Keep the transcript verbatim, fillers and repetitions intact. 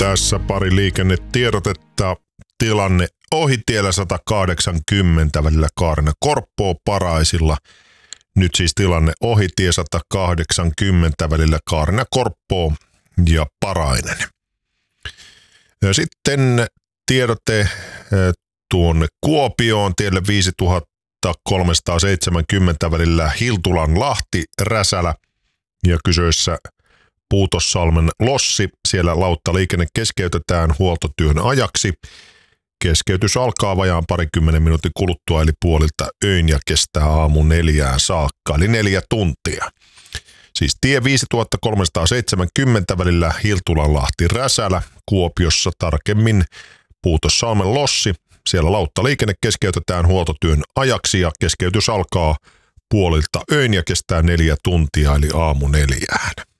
Tässä pari liikennetiedotetta. Tilanne ohitiellä sata kahdeksankymmentä välillä Kaarina Korppoo Paraisilla. Nyt siis tilanne ohitie sata kahdeksankymmentä välillä Kaarina Korppoo ja Parainen. Ja sitten tiedote tuonne Kuopioon tielle viisituhattakolmesataaseitsemänkymmentä välillä Hiltulan Lahti Räsälä ja kyseessä Puutossalmen Lossi. Siellä lauttaliikenne keskeytetään huoltotyön ajaksi. Keskeytys alkaa vajaan parikymmenen minuutin kuluttua eli puolilta öin ja kestää aamu neljään saakka eli neljä tuntia. Siis tie viisituhattakolmesataaseitsemänkymmentä välillä Hiltulan Lahti Räsälä, Kuopiossa tarkemmin Puutossalmen Lossi. Siellä lauttaliikenne keskeytetään huoltotyön ajaksi ja keskeytys alkaa puolilta öin ja kestää neljä tuntia eli aamu neljään.